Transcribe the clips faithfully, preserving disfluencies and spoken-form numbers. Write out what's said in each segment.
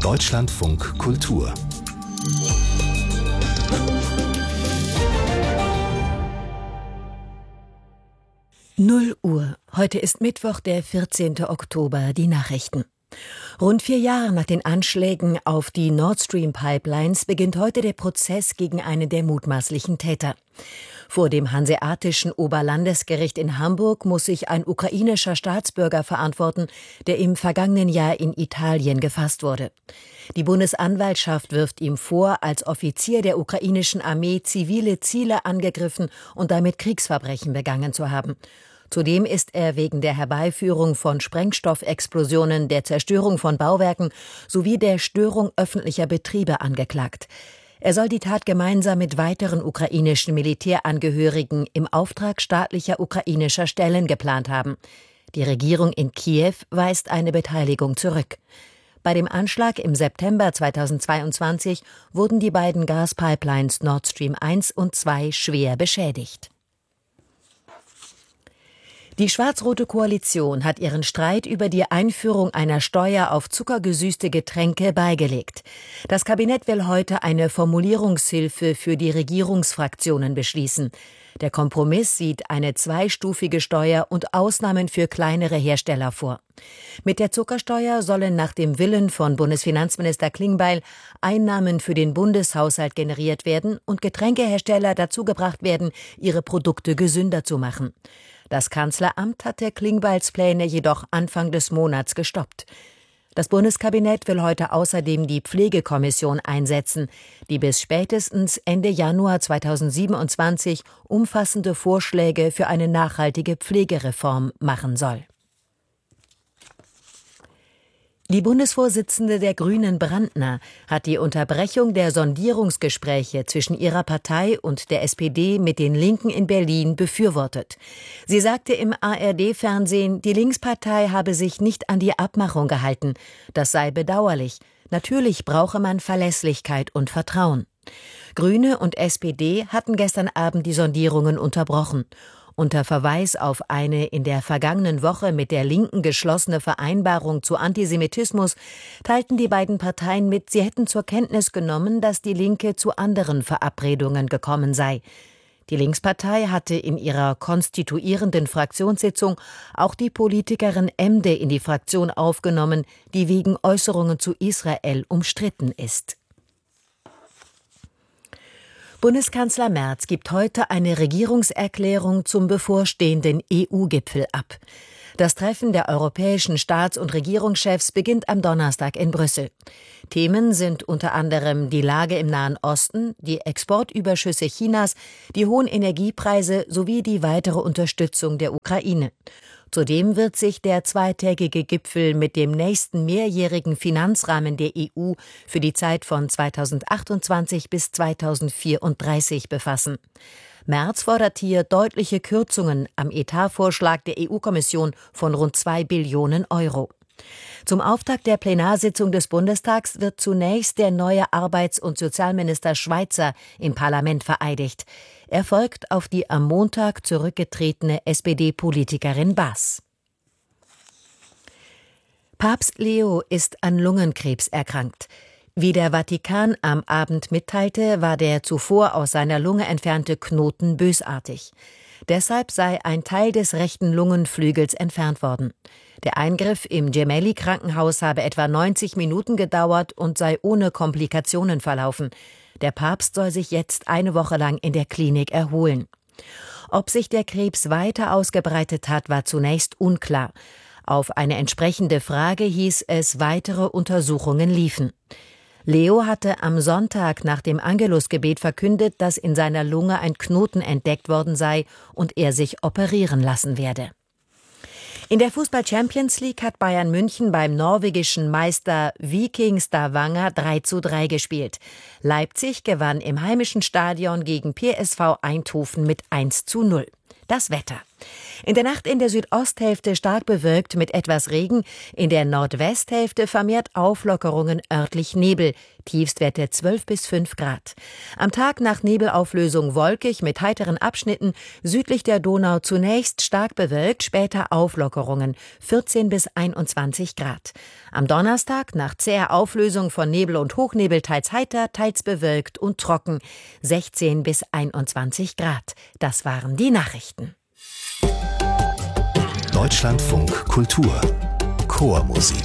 Deutschlandfunk Kultur. null Uhr. Heute ist Mittwoch, der vierzehnte Oktober. Die Nachrichten. Rund vier Jahre nach den Anschlägen auf die Nord Stream Pipelines beginnt heute der Prozess gegen einen der mutmaßlichen Täter. Vor dem Hanseatischen Oberlandesgericht in Hamburg muss sich ein ukrainischer Staatsbürger verantworten, der im vergangenen Jahr in Italien gefasst wurde. Die Bundesanwaltschaft wirft ihm vor, als Offizier der ukrainischen Armee zivile Ziele angegriffen und damit Kriegsverbrechen begangen zu haben. Zudem ist er wegen der Herbeiführung von Sprengstoffexplosionen, der Zerstörung von Bauwerken sowie der Störung öffentlicher Betriebe angeklagt. Er soll die Tat gemeinsam mit weiteren ukrainischen Militärangehörigen im Auftrag staatlicher ukrainischer Stellen geplant haben. Die Regierung in Kiew weist eine Beteiligung zurück. Bei dem Anschlag im September zweitausendzweiundzwanzig wurden die beiden Gaspipelines Nord Stream eins und zwei schwer beschädigt. Die schwarz-rote Koalition hat ihren Streit über die Einführung einer Steuer auf zuckergesüßte Getränke beigelegt. Das Kabinett will heute eine Formulierungshilfe für die Regierungsfraktionen beschließen. Der Kompromiss sieht eine zweistufige Steuer und Ausnahmen für kleinere Hersteller vor. Mit der Zuckersteuer sollen nach dem Willen von Bundesfinanzminister Klingbeil Einnahmen für den Bundeshaushalt generiert werden und Getränkehersteller dazu gebracht werden, ihre Produkte gesünder zu machen. Das Kanzleramt hatte Klingbeils Pläne jedoch Anfang des Monats gestoppt. Das Bundeskabinett will heute außerdem die Pflegekommission einsetzen, die bis spätestens Ende Januar zweitausendsiebenundzwanzig umfassende Vorschläge für eine nachhaltige Pflegereform machen soll. Die Bundesvorsitzende der Grünen, Brandner, hat die Unterbrechung der Sondierungsgespräche zwischen ihrer Partei und der S P D mit den Linken in Berlin befürwortet. Sie sagte im A R D-Fernsehen, die Linkspartei habe sich nicht an die Abmachung gehalten. Das sei bedauerlich. Natürlich brauche man Verlässlichkeit und Vertrauen. Grüne und S P D hatten gestern Abend die Sondierungen unterbrochen. Unter Verweis auf eine in der vergangenen Woche mit der Linken geschlossene Vereinbarung zu Antisemitismus teilten die beiden Parteien mit, sie hätten zur Kenntnis genommen, dass die Linke zu anderen Verabredungen gekommen sei. Die Linkspartei hatte in ihrer konstituierenden Fraktionssitzung auch die Politikerin Emde in die Fraktion aufgenommen, die wegen Äußerungen zu Israel umstritten ist. Bundeskanzler Merz gibt heute eine Regierungserklärung zum bevorstehenden E U-Gipfel ab. Das Treffen der europäischen Staats- und Regierungschefs beginnt am Donnerstag in Brüssel. Themen sind unter anderem die Lage im Nahen Osten, die Exportüberschüsse Chinas, die hohen Energiepreise sowie die weitere Unterstützung der Ukraine. Zudem wird sich der zweitägige Gipfel mit dem nächsten mehrjährigen Finanzrahmen der E U für die Zeit von zweitausendachtundzwanzig bis zweitausendvierunddreißig befassen. Merz fordert hier deutliche Kürzungen am Etatvorschlag der E U-Kommission von rund zwei Billionen Euro. Zum Auftakt der Plenarsitzung des Bundestags wird zunächst der neue Arbeits- und Sozialminister Schweizer im Parlament vereidigt. Er folgt auf die am Montag zurückgetretene S P D-Politikerin Bass. Papst Leo ist an Lungenkrebs erkrankt. Wie der Vatikan am Abend mitteilte, war der zuvor aus seiner Lunge entfernte Knoten bösartig. Deshalb sei ein Teil des rechten Lungenflügels entfernt worden. Der Eingriff im Gemelli-Krankenhaus habe etwa neunzig Minuten gedauert und sei ohne Komplikationen verlaufen. Der Papst soll sich jetzt eine Woche lang in der Klinik erholen. Ob sich der Krebs weiter ausgebreitet hat, war zunächst unklar. Auf eine entsprechende Frage hieß es, weitere Untersuchungen liefen. Leo hatte am Sonntag nach dem Angelusgebet verkündet, dass in seiner Lunge ein Knoten entdeckt worden sei und er sich operieren lassen werde. In der Fußball-Champions League hat Bayern München beim norwegischen Meister Viking Stavanger drei zu drei gespielt. Leipzig gewann im heimischen Stadion gegen P S V Eindhoven mit eins zu null. Das Wetter. In der Nacht in der Südosthälfte stark bewölkt mit etwas Regen, in der Nordwesthälfte vermehrt Auflockerungen, örtlich Nebel, Tiefstwerte zwölf bis fünf Grad. Am Tag nach Nebelauflösung wolkig mit heiteren Abschnitten, südlich der Donau zunächst stark bewölkt, später Auflockerungen, vierzehn bis einundzwanzig Grad. Am Donnerstag nach zäher Auflösung von Nebel und Hochnebel teils heiter, teils bewölkt und trocken, sechzehn bis einundzwanzig Grad. Das waren die Nachrichten. Deutschlandfunk Kultur Chormusik.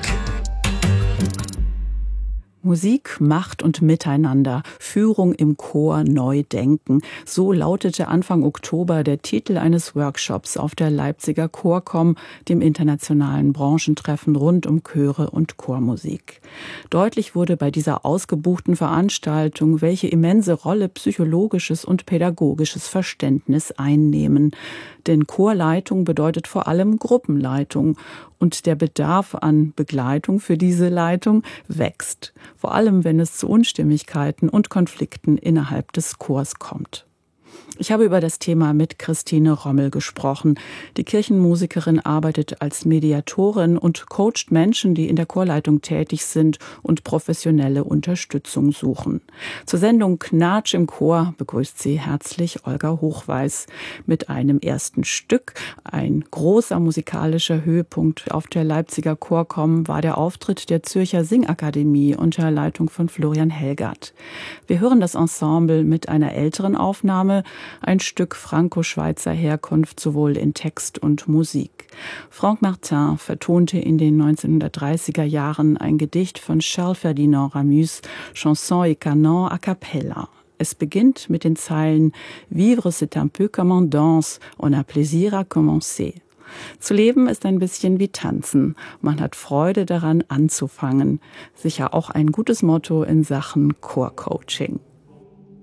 Musik, Macht und Miteinander, Führung im Chor, neu denken. So lautete Anfang Oktober der Titel eines Workshops auf der Leipziger Chorcom, dem internationalen Branchentreffen rund um Chöre und Chormusik. Deutlich wurde bei dieser ausgebuchten Veranstaltung, welche immense Rolle psychologisches und pädagogisches Verständnis einnehmen. Denn Chorleitung bedeutet vor allem Gruppenleitung und der Bedarf an Begleitung für diese Leitung wächst. Vor allem, wenn es zu Unstimmigkeiten und Konflikten innerhalb des Chors kommt. Ich habe über das Thema mit Christine Rommel gesprochen. Die Kirchenmusikerin arbeitet als Mediatorin und coacht Menschen, die in der Chorleitung tätig sind und professionelle Unterstützung suchen. Zur Sendung Knatsch im Chor begrüßt sie herzlich Olga Hochweis mit einem ersten Stück. Ein großer musikalischer Höhepunkt auf der Leipziger Chorcom war der Auftritt der Zürcher Singakademie unter Leitung von Florian Helgert. Wir hören das Ensemble mit einer älteren Aufnahme, ein Stück franco-schweizer Herkunft, sowohl in Text und Musik. Franck Martin vertonte in den neunzehnhundertdreißiger Jahren ein Gedicht von Charles Ferdinand Ramus, Chanson et Canon a cappella. Es beginnt mit den Zeilen Vivre c'est un peu comme on danse, on a plaisir à commencer. Zu leben ist ein bisschen wie tanzen. Man hat Freude daran, anzufangen. Sicher auch ein gutes Motto in Sachen Chorcoaching.